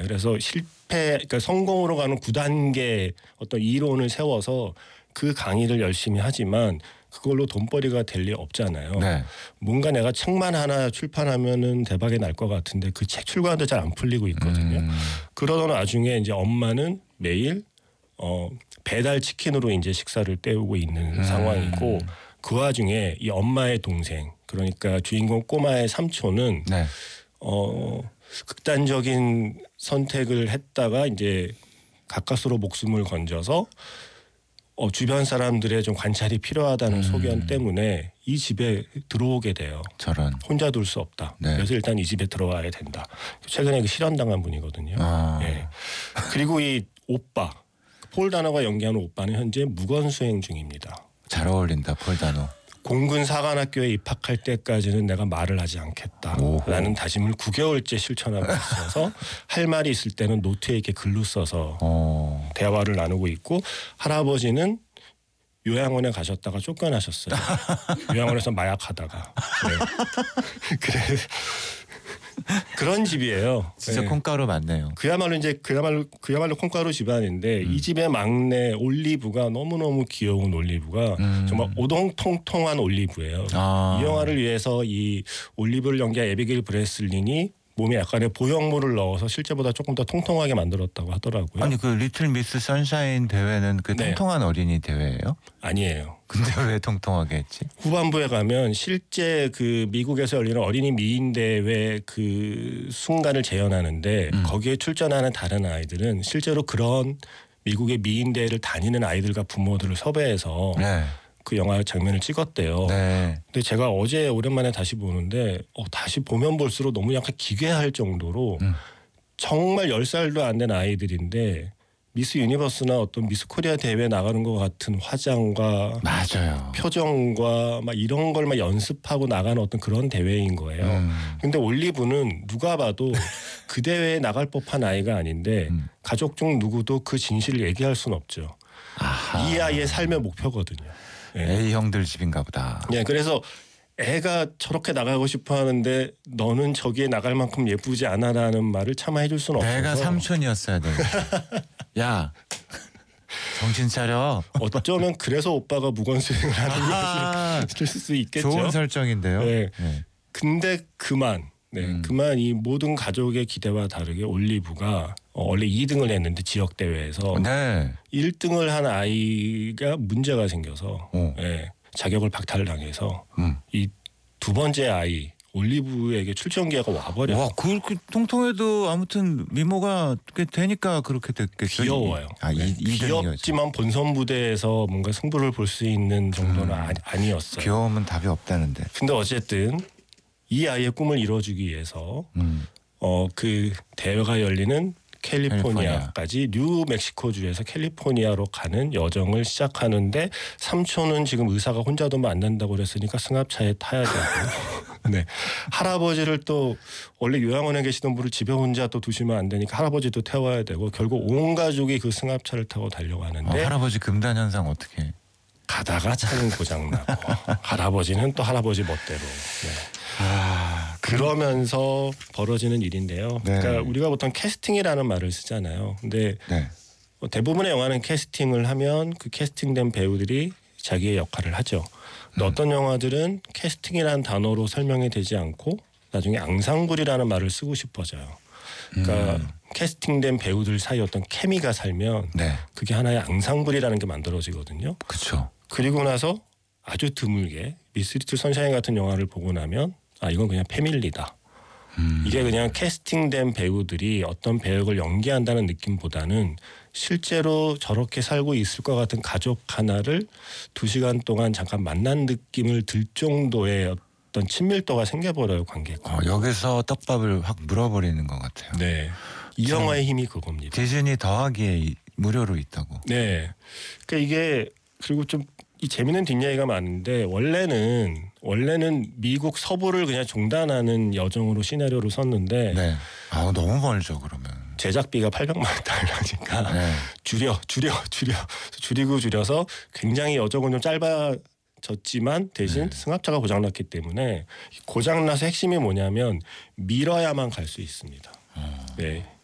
네, 그래서 그러니까 성공으로 가는 9단계 어떤 이론을 세워서 그 강의를 열심히 하지만 그걸로 돈벌이가 될 리 없잖아요. 네. 뭔가 내가 책만 하나 출판하면은 대박이 날 것 같은데 그 책 출간도 잘 안 풀리고 있거든요. 그러던 와중에 이제 엄마는 매일 배달 치킨으로 이제 식사를 때우고 있는 상황이고 그 와중에 이 엄마의 동생 그러니까 주인공 꼬마의 삼촌은 네. 극단적인 선택을 했다가 이제 가까스로 목숨을 건져서 주변 사람들의 좀 관찰이 필요하다는 소견 때문에 이 집에 들어오게 돼요. 저런. 혼자 둘 수 없다. 네. 그래서 일단 이 집에 들어와야 된다. 최근에 그 실현당한 분이거든요. 예. 그리고 이 오빠 폴 다노가 연기하는 오빠는 현재 무건수행 중입니다. 잘 어울린다 폴 다노. 공군 사관학교에 입학할 때까지는 내가 말을 하지 않겠다라는 다짐을 9개월째 실천하고 있어서 할 말이 있을 때는 노트에 이렇게 글로 써서 대화를 나누고 있고 할아버지는 요양원에 가셨다가 쫓겨나셨어요. 요양원에서 마약하다가. 네. 그래서 그런 집이에요. 진짜 네. 콩가루 맞네요. 그야말로 콩가루 집안인데 이 집의 막내 올리브가 너무너무 귀여운 올리브가 정말 오동통통한 올리브예요. 이 영화를 위해서 이 올리브를 연기한 에비게일 브레슬린이 몸에 약간의 보형물을 넣어서 실제보다 조금 더 통통하게 만들었다고 하더라고요. 아니 그 리틀 미스 선샤인 대회는 그 네. 통통한 어린이 대회예요? 아니에요. 근데 왜 통통하게 했지? 후반부에 가면 실제 그 미국에서 열리는 어린이 미인 대회 그 순간을 재현하는데 거기에 출전하는 다른 아이들은 실제로 그런 미국의 미인 대회를 다니는 아이들과 부모들을 섭외해서 네. 그 영화 장면을 찍었대요. 네. 근데 제가 어제 오랜만에 다시 보는데 다시 보면 볼수록 너무 약간 기괴할 정도로 정말 10살도 안 된 아이들인데 미스 유니버스나 어떤 미스 코리아 대회에 나가는 것 같은 화장과 맞아요. 표정과 막 이런 걸 막 연습하고 나가는 어떤 그런 대회인 거예요. 근데 올리브는 누가 봐도 그 대회에 나갈 법한 아이가 아닌데 가족 중 누구도 그 진실을 얘기할 수는 없죠. 아하. 이 아이의 삶의 목표거든요. 네. A 형들 집인가 보다. 네, 그래서 애가 저렇게 나가고 싶어 하는데 너는 저기에 나갈 만큼 예쁘지 않아라는 말을 차마 해줄 수는 없어서 내가 삼촌이었어야 돼. 야 정신 차려. 어쩌면 그래서 오빠가 무건수행을 하는 것일 수 있겠죠. 좋은 설정인데요. 네. 네. 근데 그만 이 모든 가족의 기대와 다르게 올리브가 원래 2등을 했는데 지역 대회에서 네. 1등을 한 아이가 문제가 생겨서 자격을 박탈당해서 이 두 번째 아이 올리브에게 출전 기회가 와버려요. 와, 그렇게 통통해도 아무튼 미모가 꽤 되니까 그렇게 됐겠죠. 귀여워요. 네. 귀엽지만 본선 무대에서 뭔가 승부를 볼 수 있는 정도는 아니었어요. 귀여움은 답이 없다는데. 근데 어쨌든 이 아이의 꿈을 이뤄주기 위해서 그 대회가 열리는 캘리포니아까지 뉴멕시코주에서 캘리포니아로 가는 여정을 시작하는데 삼촌은 지금 의사가 혼자 두면 안 된다고 그랬으니까 승합차에 타야 되고 네. 할아버지를 또 원래 요양원에 계시던 분을 집에 혼자 또 두시면 안 되니까 할아버지도 태워야 되고 결국 온 가족이 그 승합차를 타고 달려가는데 할아버지 금단 현상 어떻게 가다가 차는 고장나고 할아버지는 또 할아버지 멋대로 그러면서 벌어지는 일인데요. 네. 그러니까 우리가 보통 캐스팅이라는 말을 쓰잖아요. 근데 네. 대부분의 영화는 캐스팅을 하면 그 캐스팅된 배우들이 자기의 역할을 하죠. 근데 어떤 영화들은 캐스팅이라는 단어로 설명이 되지 않고 나중에 앙상블이라는 말을 쓰고 싶어져요. 그러니까 캐스팅된 배우들 사이 어떤 케미가 살면 그게 하나의 앙상블이라는 게 만들어지거든요. 그렇죠. 그리고 나서 아주 드물게 미스 리틀 선샤인 같은 영화를 보고 나면 이건 그냥 패밀리다. 이게 그냥 캐스팅된 배우들이 어떤 배역을 연기한다는 느낌보다는 실제로 저렇게 살고 있을 것 같은 가족 하나를 2시간 동안 잠깐 만난 느낌을 들 정도의 어떤 친밀도가 생겨버려요, 관계가. 여기서 떡밥을 확 물어버리는 것 같아요. 네, 이 영화의 힘이 그겁니다. 디즈니 더하기에 무료로 있다고. 네, 그러니까 이게 그리고 좀 이 재미있는 뒷이야기가 많은데 원래는 미국 서부를 그냥 종단하는 여정으로 시나리오를 썼는데 너무 멀죠 그러면. 제작비가 800만 달러니까 줄여서 굉장히 여정은 좀 짧아졌지만 대신 승합차가 고장났기 때문에 고장나서 핵심이 뭐냐면 밀어야만 갈 수 있습니다. 네.